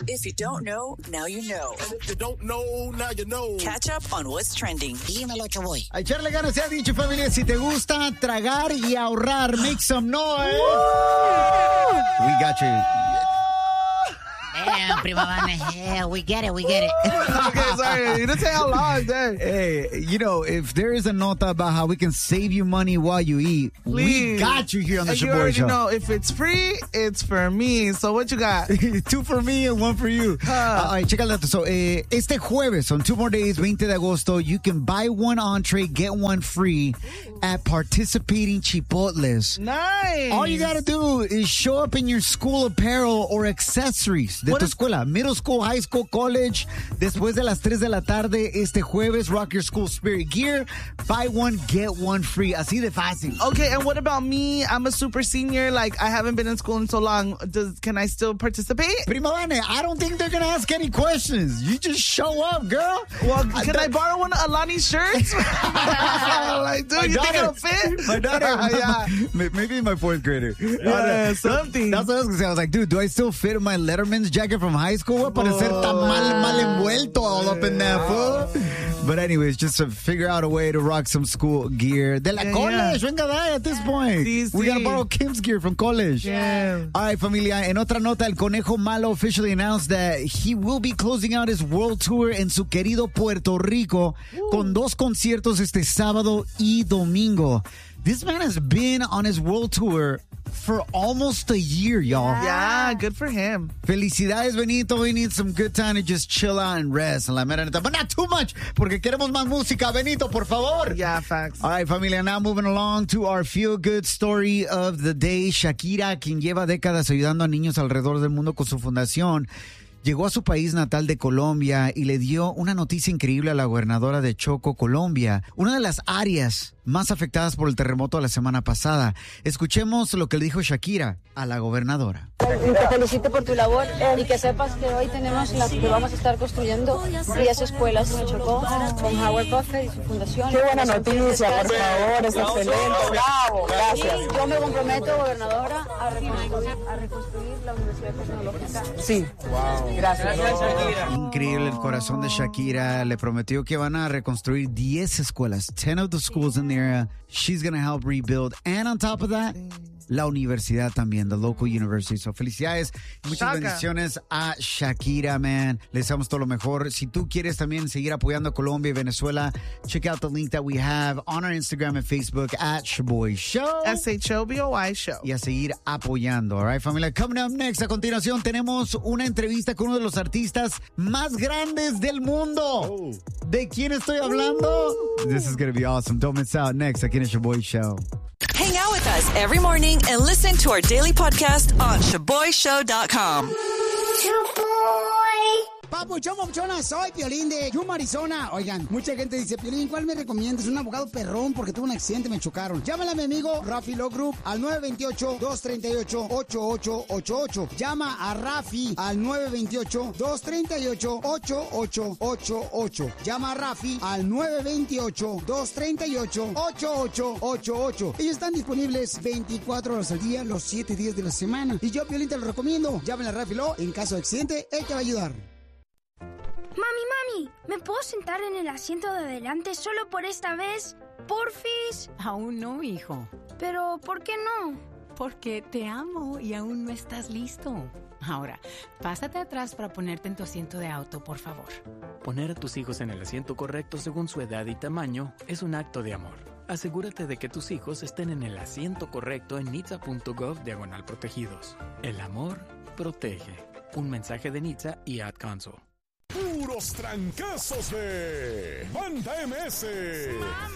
If you don't know, now you know. And if you don't know, now you know. Catch up on what's trending. Dímelo, Choboy. A echarle ganas, se ha dicho, familia. Si te gusta tragar y ahorrar, make some noise. We got you. Damn, Prima Vane. Yeah, we get it. Okay, sorry. You didn't say how long, dang. Hey, you know, if there is a nota about how we can save you money while you eat, we got you here on the And you Shaboy already Show. know, if it's free, it's for me. So what you got? 2 for me and 1 for you. All right, check el dato. So, este jueves, on 2 more days, 20 de agosto, you can buy 1 entree, get 1 free at participating Chipotles. Nice. All you got to do is show up in your school apparel or accessories de tu escuela. Middle school, high school, college. Después de las 3 de la tarde, este jueves, rock your school spirit gear. Buy 1, get 1 free. Así de fácil. Okay, and what about me? I'm a super senior. Like, I haven't been in school in so long. Can I still participate? Prima Vane, I don't think they're going to ask any questions. You just show up, girl. Well, can I borrow one of Alani's shirts? Like, dude, you think it'll fit? My daughter. Yeah. Maybe my 4th grader. Yeah, something. That's what I was going to say. I was like, dude, do I still fit in my Letterman's jacket from high school? Voy a parecer tan mal envuelto all up in that, fool. But anyways, just to figure out a way to rock some school gear. De la college, venga, dai, at this point. Sí. We got to borrow Kim's gear from college. Yeah. All right, familia. En otra nota, el Conejo Malo officially announced that he will be closing out his world tour en su querido Puerto Rico con 2 conciertos este sábado y domingo. This man has been on his world tour for almost a year, y'all. Yeah, good for him. Felicidades, Benito. We need some good time to just chill out and rest. La mera neta. But not too much, porque queremos más música. Benito, por favor. Yeah, facts. All right, familia. Now moving along to our feel-good story of the day. Shakira, quien lleva décadas ayudando a niños alrededor del mundo con su fundación, llegó a su país natal de Colombia y le dio una noticia increíble a la gobernadora de Choco, Colombia, una de las áreas más afectadas por el terremoto de la semana pasada. Escuchemos lo que le dijo Shakira a la gobernadora. Te felicito por tu labor y que sepas que hoy tenemos las que vamos a estar construyendo 10 escuelas en Chocó con Howard Buffett y su fundación. Qué buena noticia, por favor, es excelente. Bravo, gracias. Y yo me comprometo, gobernadora, a reconstruir la Universidad Tecnológica. Sí. Wow. Gracias. Increíble el corazón de Shakira. Le prometió que van a reconstruir 10 escuelas, 10 of the schools in the area. She's going to help rebuild. And on top of that, la universidad también, the local university. So, felicidades y muchas bendiciones a Shakira, man. Le deseamos todo lo mejor. Si tú quieres también seguir apoyando a Colombia y Venezuela, check out the link that we have on our Instagram and Facebook at Shaboy Show. SHOBOY Show. Y a seguir apoyando. All right, familia. Coming up next, a continuación, tenemos una entrevista con uno de los artistas más grandes del mundo. ¿De quién estoy hablando? This is going to be awesome. Don't miss out. Next, aquí en el Shaboy Show. Hang out with us every morning and listen to our daily podcast on ShaboyShow.com. Papuchón, papuchona, soy Piolín de Yuma, Arizona. Oigan, mucha gente dice, Piolín, ¿cuál me recomiendas? Un abogado perrón porque tuve un accidente, me chocaron. Llámale a mi amigo Rafi Law Group al 928-238-8888. Llama a Rafi al 928-238-8888. Llama a Rafi al 928-238-8888. Ellos están disponibles 24 horas al día, los 7 días de la semana. Y yo, Piolín, te lo recomiendo. Llámale a Rafi Law. En caso de accidente, él te va a ayudar. Mami, ¿me puedo sentar en el asiento de adelante solo por esta vez? ¿Porfis? Aún no, hijo. ¿Pero por qué no? Porque te amo y aún no estás listo. Ahora, pásate atrás para ponerte en tu asiento de auto, por favor. Poner a tus hijos en el asiento correcto según su edad y tamaño es un acto de amor. Asegúrate de que tus hijos estén en el asiento correcto en nitsa.gov/protegidos. El amor protege. Un mensaje de Nitsa y Ad Council. Puros trancazos de Banda MS.